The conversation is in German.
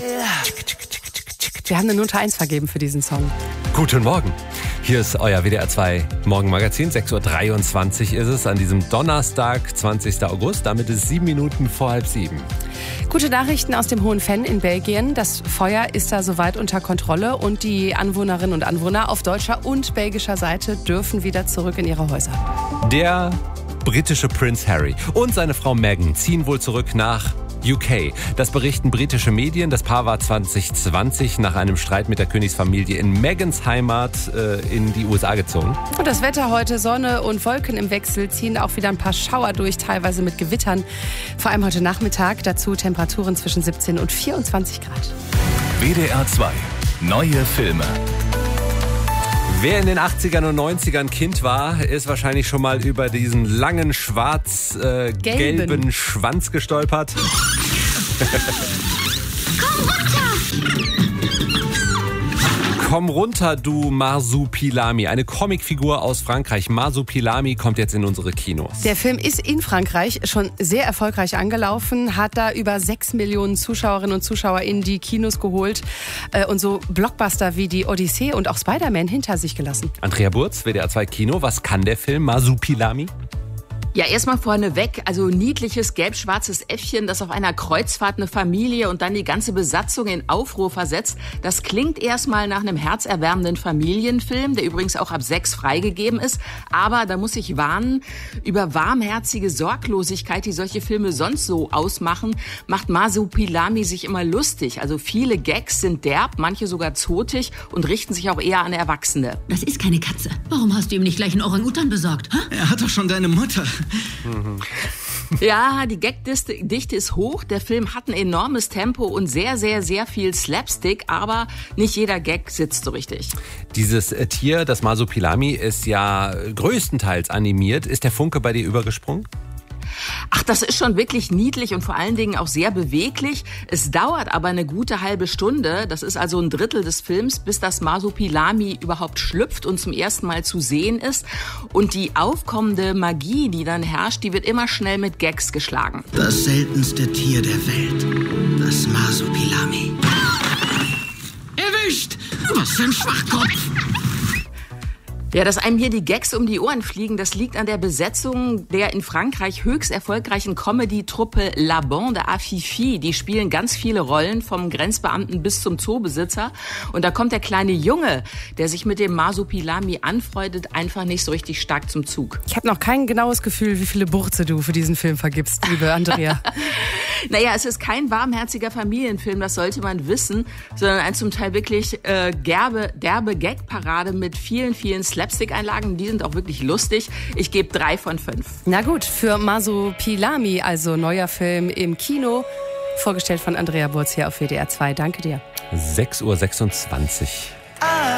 Wir haben eine Note 1 vergeben für diesen Song. Guten Morgen. Hier ist euer WDR 2 Morgenmagazin. 6.23 Uhr ist es an diesem Donnerstag, 20. August. Damit ist es 7 Minuten vor 6:30. Gute Nachrichten aus dem Hohen Venn in Belgien. Das Feuer ist da soweit unter Kontrolle und die Anwohnerinnen und Anwohner auf deutscher und belgischer Seite dürfen wieder zurück in ihre Häuser. Der britische Prinz Harry und seine Frau Meghan ziehen wohl zurück nach UK. Das berichten britische Medien. Das Paar war 2020 nach einem Streit mit der Königsfamilie in Meghans Heimat in die USA gezogen. Und das Wetter heute, Sonne und Wolken im Wechsel, ziehen auch wieder ein paar Schauer durch, teilweise mit Gewittern. Vor allem heute Nachmittag, dazu Temperaturen zwischen 17 und 24 Grad. WDR 2, neue Filme. Wer in den 80ern und 90ern Kind war, ist wahrscheinlich schon mal über diesen langen schwarz-gelben Schwanz gestolpert. Komm runter! Komm runter, du Marsupilami. Eine Comicfigur aus Frankreich. Marsupilami kommt jetzt in unsere Kinos. Der Film ist in Frankreich schon sehr erfolgreich angelaufen, hat da über 6 Millionen Zuschauerinnen und Zuschauer in die Kinos geholt und so Blockbuster wie die Odyssee und auch Spider-Man hinter sich gelassen. Andrea Burz, WDR 2 Kino. Was kann der Film Marsupilami? Ja, erstmal vorneweg, also niedliches gelb-schwarzes Äffchen, das auf einer Kreuzfahrt eine Familie und dann die ganze Besatzung in Aufruhr versetzt. Das klingt erstmal nach einem herzerwärmenden Familienfilm, der übrigens auch ab 6 freigegeben ist. Aber da muss ich warnen, über warmherzige Sorglosigkeit, die solche Filme sonst so ausmachen, macht Marsupilami sich immer lustig. Also viele Gags sind derb, manche sogar zotig und richten sich auch eher an Erwachsene. Das ist keine Katze. Warum hast du ihm nicht gleich einen Orang-Utan besorgt? Ha? Er hat doch schon deine Mutter. Ja, die Gagdichte ist hoch. Der Film hat ein enormes Tempo und sehr, sehr, sehr viel Slapstick, aber nicht jeder Gag sitzt so richtig. Dieses Tier, das Marsupilami, ist ja größtenteils animiert. Ist der Funke bei dir übergesprungen? Ach, das ist schon wirklich niedlich und vor allen Dingen auch sehr beweglich. Es dauert aber eine gute halbe Stunde, das ist also ein Drittel des Films, bis das Marsupilami überhaupt schlüpft und zum ersten Mal zu sehen ist. Und die aufkommende Magie, die dann herrscht, die wird immer schnell mit Gags geschlagen. Das seltenste Tier der Welt, das Marsupilami. Erwischt! Was für ein Schwachkopf! Ja, dass einem hier die Gags um die Ohren fliegen, das liegt an der Besetzung der in Frankreich höchst erfolgreichen Comedy-Truppe La Bande à Fifi. Die spielen ganz viele Rollen, vom Grenzbeamten bis zum Zoobesitzer. Und da kommt der kleine Junge, der sich mit dem Marsupilami anfreundet, einfach nicht so richtig stark zum Zug. Ich habe noch kein genaues Gefühl, wie viele Burze du für diesen Film vergibst, liebe Andrea. Naja, es ist kein warmherziger Familienfilm, das sollte man wissen, sondern ein zum Teil wirklich derbe Gag-Parade mit vielen, vielen Slapstick-Einlagen. Die sind auch wirklich lustig. Ich gebe 3 von 5. Na gut, für Marsupilami, also neuer Film im Kino, vorgestellt von Andrea Burz hier auf WDR 2. Danke dir. 6.26 Uhr.